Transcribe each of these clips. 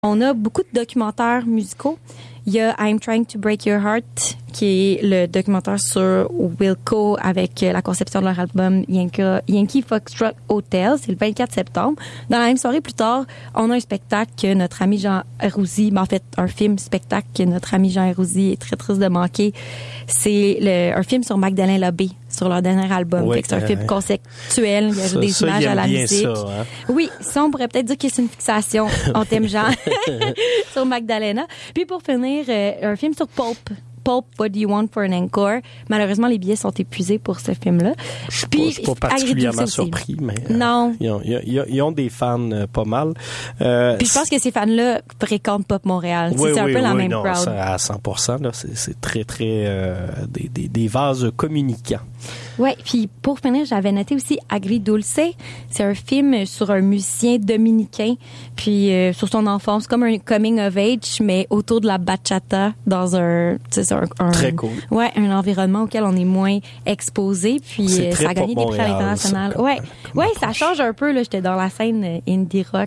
On a beaucoup de documentaires musicaux. Il y a I'm Trying to Break Your Heart, qui est le documentaire sur Wilco avec la conception de leur album Yankee Foxtrot Hotel. C'est le 24 septembre. Dans la même soirée, plus tard, on a un spectacle que notre ami Jean Hérouzy, en fait, un film-spectacle que notre ami Jean Hérouzy est très triste de manquer. C'est un film sur Magdalene Labbé, sur leur dernier album. Oui, c'est un film conceptuel. Il y a des images à la musique. Ça, hein? Oui, ça, on pourrait peut-être dire que c'est une fixation. On t'aime, Jean. Sur Magdalena. Puis pour finir, un film sur Pulp, What Do You Want for an Encore? Malheureusement, les billets sont épuisés pour ce film-là. Je suis pas particulièrement surpris, mais non. Ils ont des fans pas mal. Puis je pense que ces fans-là fréquentent Pop Montréal. Oui, c'est un peu la même non, crowd. À 100%, là, c'est très, très des vases communicants. Ouais, puis pour finir, j'avais noté aussi Agridulce. C'est un film sur un musicien dominicain, puis sur son enfance, comme un coming of age, mais autour de la bachata dans un très cool. Ouais, un environnement auquel on est moins exposé, puis ça a gagné des prix à l'international. Ouais, ça change un peu là. J'étais dans la scène indie rock,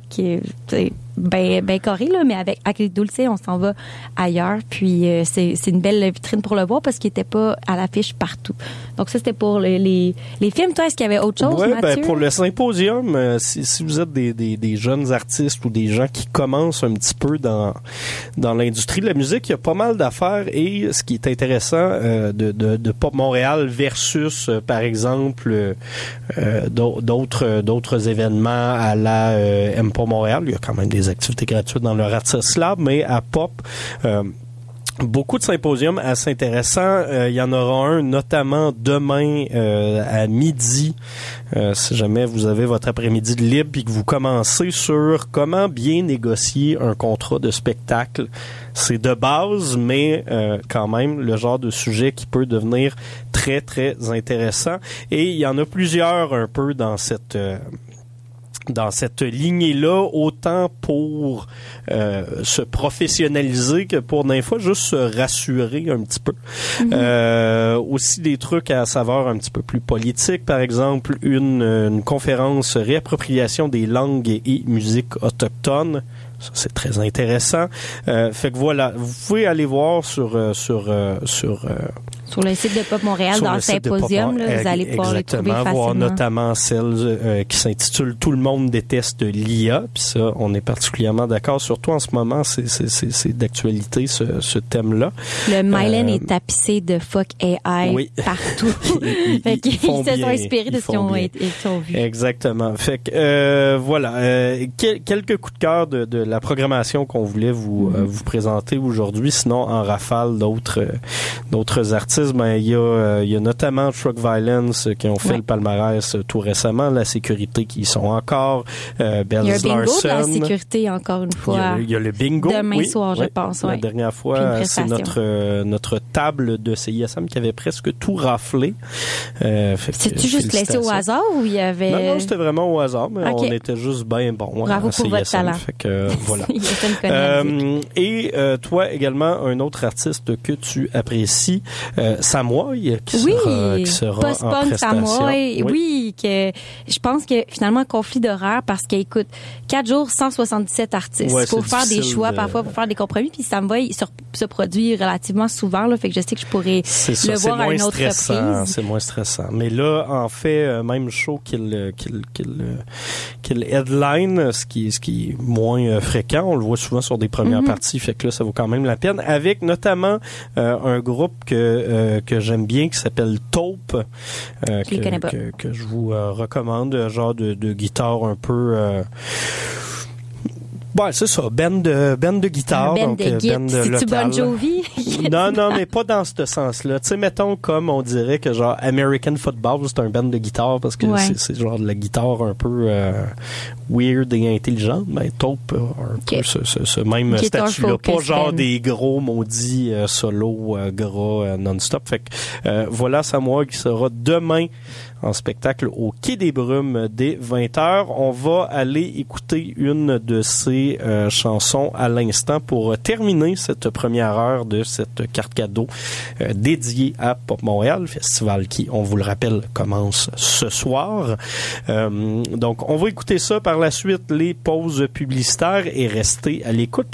ben carré là, mais avec Agridulce, on s'en va ailleurs, puis c'est une belle vitrine pour le voir parce qu'il était pas à l'affiche partout. Donc ça c'était pour les films. Toi, est-ce qu'il y avait autre chose, Mathieu? Ben pour le symposium, si vous êtes des jeunes artistes ou des gens qui commencent un petit peu dans l'industrie de la musique, il y a pas mal d'affaires, et ce qui est intéressant de Pop Montréal versus par exemple d'autres événements à la M-Pop Montréal, il y a quand même des activités gratuites dans leur Artist Lab, mais à Pop, beaucoup de symposiums assez intéressants. Il y en aura un notamment demain à midi, si jamais vous avez votre après-midi de libre et que vous commencez sur comment bien négocier un contrat de spectacle. C'est de base, mais quand même le genre de sujet qui peut devenir très, très intéressant. Et il y en a plusieurs un peu dans cette lignée-là, autant pour se professionnaliser que pour des fois juste se rassurer un petit peu. Aussi des trucs à saveur un petit peu plus politique, par exemple une conférence réappropriation des langues et musiques autochtones. Ça, c'est très intéressant. Fait que voilà, vous pouvez aller voir sur le site de Pop Montréal, dans le symposium, là, vous allez pouvoir le trouver facilement. Voir notamment celle qui s'intitule « Tout le monde déteste l'IA ». Puis ça, on est particulièrement d'accord. Surtout en ce moment, c'est d'actualité, ce thème-là. Le Mylène est tapissé de « fuck AI » partout. Fait qu'ils se sont inspirés de ce qu'ils ont vu. Exactement. Fait que voilà, quelques coups de cœur de la programmation qu'on voulait vous présenter aujourd'hui. Sinon, en rafale, d'autres artistes. Ben, il y a notamment Truck Violence qui ont fait le palmarès tout récemment, la sécurité qui y sont encore, Bells Larson. Il y a un bingo de la sécurité encore une fois. Il y a le bingo. Demain soir, je pense. La dernière fois, c'est notre table de CISM qui avait presque tout raflé. C'est-tu juste laissé au hasard ou il y avait... Non, c'était vraiment au hasard, mais on était juste bien bons. Bravo pour votre talent. Fait que, voilà. Et toi également, un autre artiste que tu apprécies, Samoy, qui sera post-punk en prestation. Samoy, oui, que je pense que finalement conflit d'horaire parce qu'il écoute 4 jours 177 artistes. Il faut faire des choix parfois, pour faire des compromis, puis Samoy se produit relativement souvent, là, fait que je sais que je pourrais le voir à une autre reprise. C'est moins stressant. Mais là, en fait, même show qu'il headline, ce qui est moins fréquent, on le voit souvent sur des premières parties, fait que là, ça vaut quand même la peine, avec notamment un groupe que j'aime bien qui s'appelle Taupe, que je vous recommande, genre de guitare un peu c'est ça, band de guitare, donc band de local. C'est-tu Bon Jovi? Non, mais pas dans ce sens-là. Tu sais, mettons comme on dirait que genre American Football, c'est un band de guitare parce que c'est genre de la guitare un peu weird et intelligente, mais Taupe un peu ce même statut-là, pas genre des gros maudits solos gras non-stop. Fait que voilà Samoa qui sera demain en spectacle au Quai des Brumes dès 20h. On va aller écouter une de ces chansons à l'instant pour terminer cette première heure de cette cette carte cadeau dédiée à Pop Montréal, festival qui, on vous le rappelle, commence ce soir. Donc, on va écouter ça par la suite, les pauses publicitaires, et rester à l'écoute.